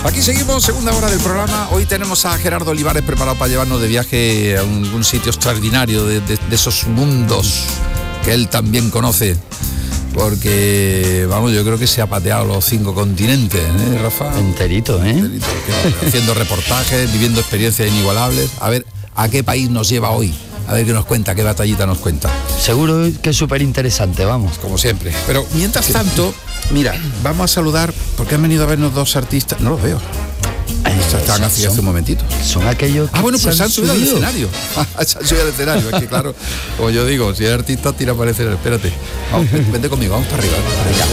Aquí seguimos, segunda hora del programa. Hoy tenemos a Gerardo Olivares preparado para llevarnos de viaje a un sitio extraordinario de esos mundos que él también conoce. Porque, vamos, yo creo que se ha pateado los 5 continentes, Rafa? Enterito, haciendo reportajes, viviendo experiencias inigualables. A ver, ¿a qué país nos lleva hoy? A ver qué nos cuenta, qué batallita nos cuenta. Seguro que es súper interesante, vamos. Como siempre. Pero, mientras tanto, mira, vamos a saludar, porque han venido a vernos 2 artistas. No los veo. Estaban hace un momentito. Son aquellos que bueno, pues se han subido al escenario. Se han subido al escenario. Es que claro, como yo digo, si es artista, tira para el escenario. Espérate. Vamos, vente conmigo, vamos para arriba.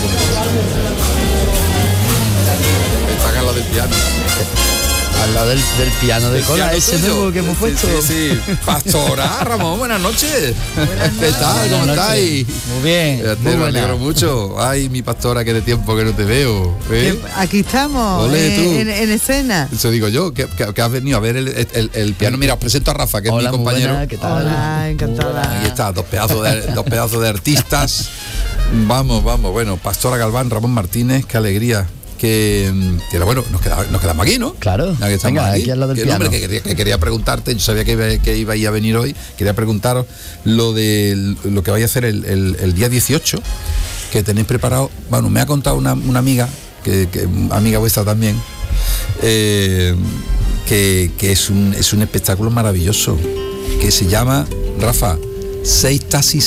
Están al lado del piano. Al lado del piano de cola, ese nuevo que hemos puesto. Sí. Pastora, Ramón, buenas noches. ¿Qué tal? ¿Cómo estáis? Muy bien. Me alegro mucho. Ay, mi pastora, que de tiempo que no te veo. Aquí estamos, en escena. Eso digo yo, que has venido a ver el piano. Mira, os presento a Rafa, que es mi compañero. Buena, ¿qué tal? Hola, encantada. Ahí está, dos pedazos de artistas. Vamos, bueno, Pastora Galván, Ramón Martínez, qué alegría. Que bueno, nos quedamos aquí, ¿no? Claro. Venga, aquí al lado del piano. Hombre, que quería preguntarte, yo sabía que iba a venir hoy, quería preguntaros lo que vais a hacer el día 18, que tenéis preparado. Bueno, me ha contado una amiga, que amiga vuestra también, que es un espectáculo maravilloso, que se llama, Rafa, 6 taxis